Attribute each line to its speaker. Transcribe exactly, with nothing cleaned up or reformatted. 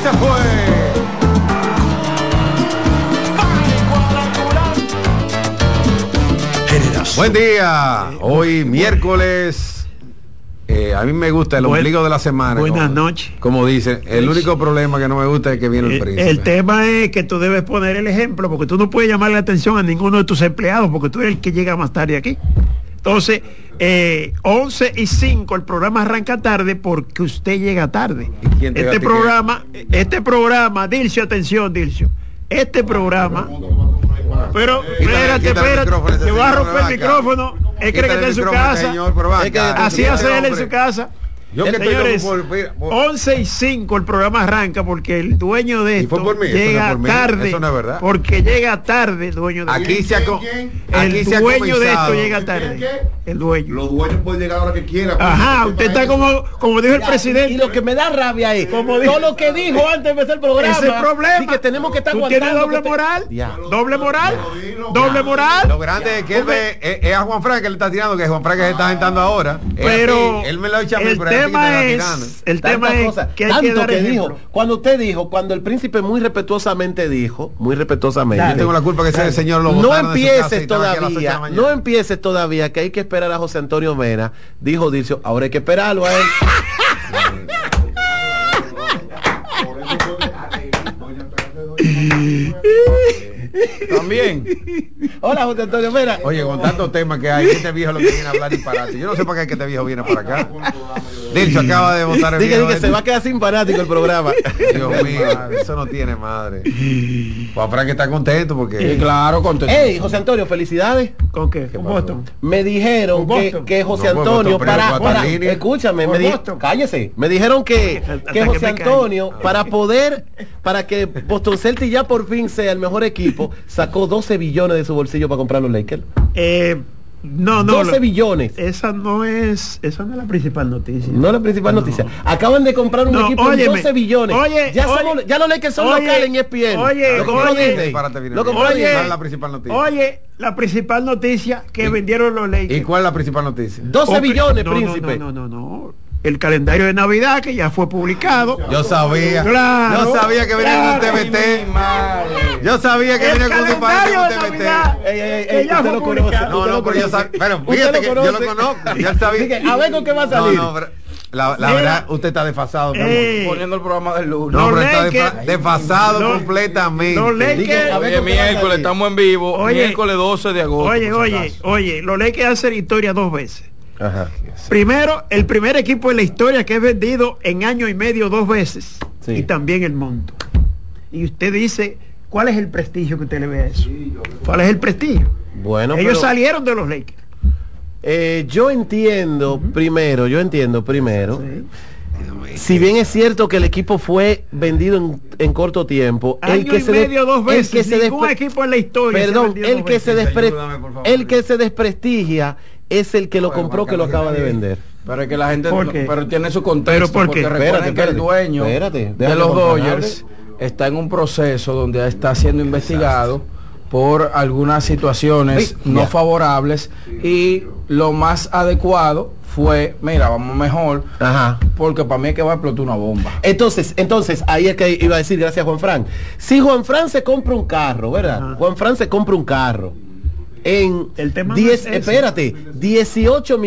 Speaker 1: se fue. Buen día, hoy miércoles, eh, a mí me gusta el
Speaker 2: Buen,
Speaker 1: ombligo de la semana.
Speaker 2: Buenas
Speaker 1: como,
Speaker 2: noches.
Speaker 1: Como dice, el único problema que no me gusta es que viene el, el príncipe.
Speaker 2: El tema es que tú debes poner el ejemplo, porque tú no puedes llamar la atención a ninguno de tus empleados, porque tú eres el que llega más tarde aquí. Entonces, eh, once y cinco, el programa arranca tarde porque usted llega tarde. Este programa, este programa, Dilcio, atención, Dilcio, este programa... Pero, espérate, espérate, que va a romper el micrófono. Él cree que está en su casa. Señor, es que así hace él en su casa. Yo que Señores, por, por, por... once y cinco el programa arranca porque el dueño de esto mí, llega no tarde. Eso no es verdad. Porque llega tarde el dueño de
Speaker 1: aquí
Speaker 2: esto.
Speaker 1: Se ha,
Speaker 2: el
Speaker 1: aquí
Speaker 2: dueño
Speaker 1: se
Speaker 2: de esto llega tarde.
Speaker 3: ¿Qué, qué?
Speaker 2: El dueño.
Speaker 3: Los dueños pueden llegar a la hora que quieran.
Speaker 2: Ajá, usted está como, como dijo el
Speaker 4: ya,
Speaker 2: presidente.
Speaker 4: Y lo que me da rabia es como todo lo que dijo antes de empezar el programa.
Speaker 2: Ese problema.
Speaker 4: Sí, que tenemos que estar
Speaker 2: ¿Tú tienes doble moral?
Speaker 4: Ya.
Speaker 2: ¿Doble moral? ¿Doble moral?
Speaker 1: Lo grande es que él ve, es, es a Juan Frank que le está tirando, que Juan Frank que se está sentando ahora.
Speaker 2: Pero
Speaker 1: él me lo echa a mí,
Speaker 2: el
Speaker 1: pero
Speaker 2: tema es el tema es
Speaker 4: cosas,
Speaker 2: que hay
Speaker 4: tanto
Speaker 2: que dar
Speaker 4: que
Speaker 2: ejemplo.
Speaker 4: Dijo, cuando usted dijo, cuando el príncipe muy respetuosamente dijo, muy respetuosamente,
Speaker 1: yo tengo la culpa que ese señor lo
Speaker 4: no
Speaker 1: botaron
Speaker 4: empieces todavía, no empieces todavía que hay que esperar a José Antonio Mena, dijo Dilcio, ahora hay que esperarlo a él.
Speaker 1: También.
Speaker 4: Hola, José Antonio Mena.
Speaker 1: Oye, con tantos temas que hay, este viejo lo que viene a hablar disparate. Yo no sé para qué este viejo viene para acá. Dilcio acaba de votar el
Speaker 4: Dice
Speaker 1: viejo.
Speaker 4: que se va a quedar sin fanático el programa.
Speaker 1: Dios mío, eso no tiene madre. Juan Frank está contento porque.
Speaker 4: Sí, claro, contento. Ey, José Antonio, felicidades.
Speaker 2: ¿Con qué? ¿Con Boston?
Speaker 4: Me dijeron que, que José
Speaker 1: no,
Speaker 4: Antonio
Speaker 1: Boston,
Speaker 4: para, para
Speaker 1: líneas.
Speaker 4: escúchame, me di, cállese. Me dijeron que, que José Antonio para poder para que Boston Celtics ya por fin sea el mejor equipo, sacó doce billones de su bolsillo para comprar los Lakers.
Speaker 2: Eh No, no.
Speaker 4: doce billones.
Speaker 2: Esa no es, esa no es la principal noticia.
Speaker 4: No es la principal no. noticia. Acaban de comprar un no, equipo de doce billones.
Speaker 2: Oye,
Speaker 4: ya,
Speaker 2: oye,
Speaker 4: somos, ya los Lakers son
Speaker 2: oye,
Speaker 4: locales en E S P N.
Speaker 2: Oye,
Speaker 4: lo compró
Speaker 2: oye,
Speaker 4: Disney.
Speaker 1: Lo compró
Speaker 2: oye,
Speaker 1: Disney. La principal noticia.
Speaker 2: Oye, la principal noticia que
Speaker 1: ¿Y,
Speaker 2: vendieron los Lakers.
Speaker 1: ¿Y cuál es la principal noticia?
Speaker 4: doce billones,
Speaker 2: no,
Speaker 4: príncipe.
Speaker 2: No, no, no, no, no. El calendario de Navidad que ya fue publicado.
Speaker 1: Yo sabía.
Speaker 2: Claro,
Speaker 1: yo sabía que venía
Speaker 2: claro,
Speaker 1: con T V T. Yo sabía que venía con su padre con T V T.
Speaker 4: Ey, ey, ey, usted lo conoce.
Speaker 1: No, no, pero yo sabía. Pero fíjate que yo lo conozco. Ya sabía.
Speaker 4: A ver con qué va a salir.
Speaker 1: No, no, pero la, la verdad, usted está desfasado.
Speaker 2: Eh,
Speaker 4: poniendo el programa del lunes.
Speaker 1: No, pero está
Speaker 2: Lakers,
Speaker 1: desfasado
Speaker 2: los,
Speaker 1: completamente.
Speaker 2: Los Lakers,
Speaker 5: hoy es miércoles, estamos en vivo. Oye, miércoles doce de agosto.
Speaker 2: Oye, oye, si oye, los Lakers hacen historia dos veces.
Speaker 4: Ajá.
Speaker 2: Primero, el primer equipo en la historia que es vendido en año y medio dos veces. Sí. Y también el monto. Y usted dice, ¿cuál es el prestigio que usted le ve a eso? ¿Cuál es el prestigio?
Speaker 4: Bueno,
Speaker 2: ellos
Speaker 4: pero,
Speaker 2: salieron de los Lakers.
Speaker 4: Eh, yo entiendo, uh-huh. primero, yo entiendo primero. Sí. Si bien es cierto que el equipo fue vendido en, en corto tiempo,
Speaker 2: año
Speaker 4: el que
Speaker 2: y
Speaker 4: se
Speaker 2: medio, dos veces,
Speaker 4: el que
Speaker 2: ningún
Speaker 4: se
Speaker 2: equipo en la historia.
Speaker 4: Perdón,
Speaker 2: se
Speaker 4: el que se despre,
Speaker 1: Ayúdame, favor,
Speaker 4: el que se desprestigia es el que lo compró, que lo acaba de vender.
Speaker 5: Pero es que la gente no, pero tiene su contexto.
Speaker 2: ¿Pero por
Speaker 5: porque
Speaker 2: qué?
Speaker 5: recuerden
Speaker 4: Espérate,
Speaker 5: que el dueño
Speaker 4: espérate,
Speaker 5: de los Dodgers está en un proceso donde está siendo investigado por algunas situaciones
Speaker 4: Ay,
Speaker 5: no
Speaker 4: ya.
Speaker 5: favorables, y lo más adecuado fue, mira, vamos mejor.
Speaker 4: Ajá.
Speaker 5: Porque para mí es que va a explotar una bomba.
Speaker 4: Entonces, entonces, ahí es que iba a decir, gracias Juan Fran. Si Juan Fran se compra un carro, ¿verdad? Ajá. Juan Fran se compra un carro en
Speaker 2: el tema
Speaker 4: diez,
Speaker 2: no es
Speaker 4: espérate, dieciocho